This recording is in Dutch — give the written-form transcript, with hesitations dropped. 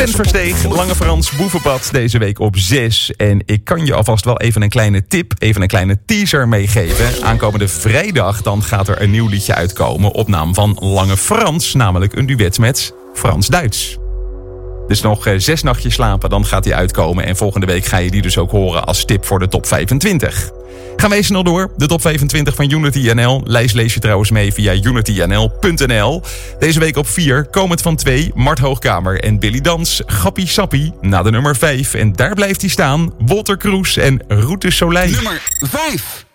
En Versteeg, Lange Frans, Boevenpad deze week op 6. En ik kan je alvast wel even een kleine tip, even een kleine teaser meegeven. Aankomende vrijdag dan gaat er een nieuw liedje uitkomen op naam van Lange Frans. Namelijk een duet met Frans-Duits. Dus nog 6 nachtjes slapen, dan gaat die uitkomen. En volgende week ga je die dus ook horen als tip voor de top 25. Gaan we even snel door. De top 25 van Unity NL. Lijst lees je trouwens mee via unitynl.nl. Deze week op 4, komend van 2, Mart Hoogkamer en Billy Dans. Gappie Sappie, na de nummer 5. En daar blijft hij staan. Wolter Kroes en Route Soleil. Nummer 5.